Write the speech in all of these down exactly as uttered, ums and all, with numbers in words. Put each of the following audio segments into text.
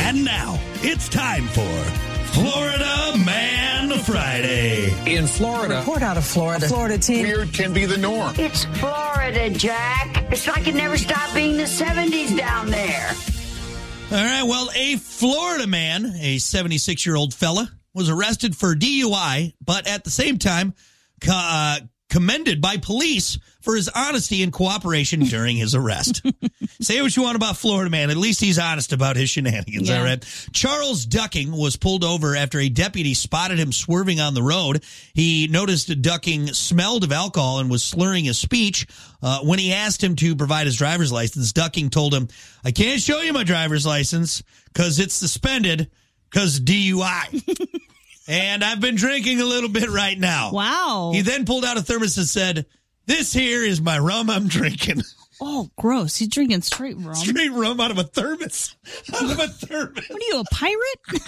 And now, it's time for Florida Man Friday. In Florida. Report out of Florida. A Florida team. Weird can be the norm. It's Florida, Jack. It's like it never stopped being the seventies down there. All right, well, a Florida man, a seventy-six-year-old fella, was arrested for D U I, but at the same time, uh, commended by police for his honesty and cooperation during his arrest. Say what you want about Florida man, at least he's honest about his shenanigans, yeah. all right? Charles Ducking was pulled over after a deputy spotted him swerving on the road. He noticed Ducking smelled of alcohol and was slurring his speech. Uh, when he asked him to provide his driver's license, Ducking told him, "I can't show you my driver's license because it's suspended because D U I." And I've been drinking a little bit right now. Wow. He then pulled out a thermos and said, "This here is my rum I'm drinking." Oh, gross. He's drinking straight rum. Straight rum out of a thermos. Out of a thermos. What are you, a pirate?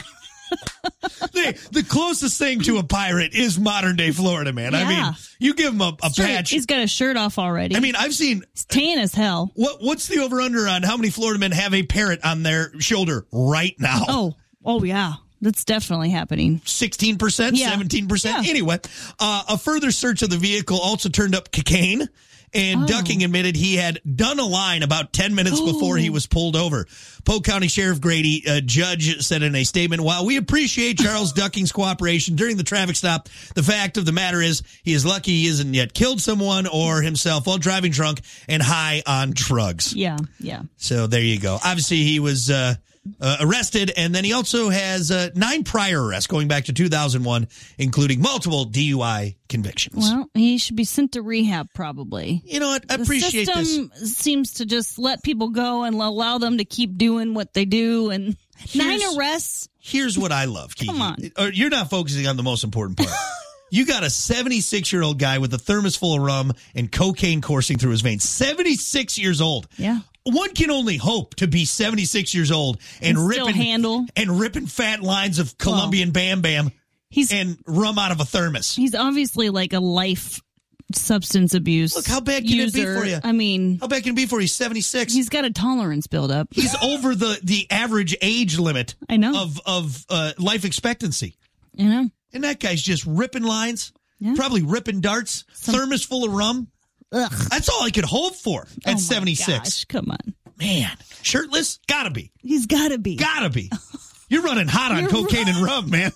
the, the closest thing to a pirate is modern day Florida, man. Yeah. I mean, you give him a, a Straight. patch. He's got his shirt off already. I mean, I've seen. He's tan as hell. What What's the over-under on how many Florida men have a parrot on their shoulder right now? Oh, oh yeah. That's definitely happening. sixteen percent, Yeah. seventeen percent. Yeah. Anyway, uh, a further search of the vehicle also turned up cocaine, and Oh. Ducking admitted he had done a line about ten minutes Oh. before he was pulled over. Polk County Sheriff Grady, uh, judge, said in a statement, "While we appreciate Charles Ducking's cooperation during the traffic stop, the fact of the matter is he is lucky he hasn't yet killed someone or himself while driving drunk and high on drugs." Yeah, yeah. So there you go. Obviously, he was uh, uh, arrested, and then he also has uh, nine prior arrests going back to two thousand one, including multiple D U I convictions. Well, he should be sent to rehab probably. You know what? I appreciate the system this. seems to just let people go and allow them to keep doing what they do. And nine Here's- arrests. Here's what I love, Kiki. Come on. Or you're not focusing on the most important part. You got a seventy-six-year-old guy with a thermos full of rum and cocaine coursing through his veins. seventy-six years old. Yeah. One can only hope to be seventy-six years old and, And still ripping handle. and ripping fat lines of Colombian Bam Bam He's and rum out of a thermos. he's obviously like a life substance abuse. Look, how bad can it be user. for you? I mean, How bad can it be for you? He's seventy-six. he's got a tolerance buildup. He's over the, the average age limit I know. of of uh, life expectancy. You know? And that guy's just ripping lines, Yeah. probably ripping darts, Some- thermos full of rum. Ugh. That's all I could hope for Oh at my seventy-six. gosh, come on. Man, shirtless? Gotta be. He's got to be. Gotta be. You're running hot on You're cocaine and rum, man,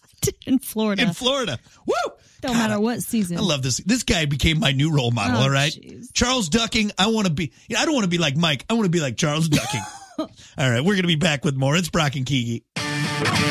in Florida. in Florida. Woo! Don't God, matter what season. I love this. This guy became my new role model, Oh, all right? jeez. Charles Ducking, I want to be, I don't want to be like Mike. I want to be like Charles Ducking. All right, we're going to be back with more. It's Brock and Kiki.